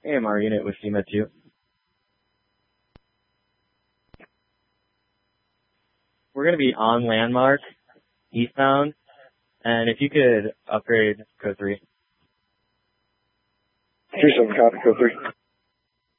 AMR unit with SEMA 2. We're going to be on Landmark, eastbound, and if you could upgrade code 3. 37 copy, code 3.